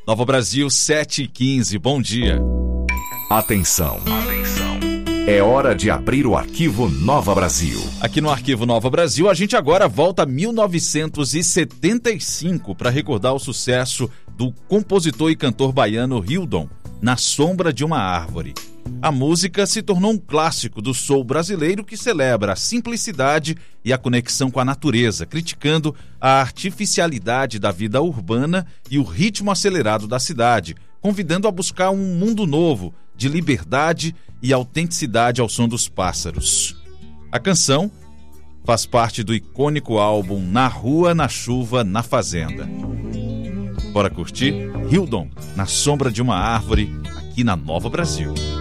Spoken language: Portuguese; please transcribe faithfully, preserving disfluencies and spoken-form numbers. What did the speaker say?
Nova Brasil, sete e quinze, bom dia. Atenção, atenção. É hora de abrir o arquivo Nova Brasil. Aqui no Arquivo Nova Brasil, a gente agora volta a mil novecentos e setenta e cinco para recordar o sucesso do compositor e cantor baiano Hildon, Na Sombra de uma Árvore. A música se tornou um clássico do soul brasileiro que celebra a simplicidade e a conexão com a natureza, criticando a artificialidade da vida urbana e o ritmo acelerado da cidade, convidando a buscar um mundo novo, de liberdade e autenticidade ao som dos pássaros. A canção faz parte do icônico álbum Na Rua, na Chuva, na Fazenda. Bora curtir? Hildon, Na Sombra de uma Árvore, aqui na Nova Brasil.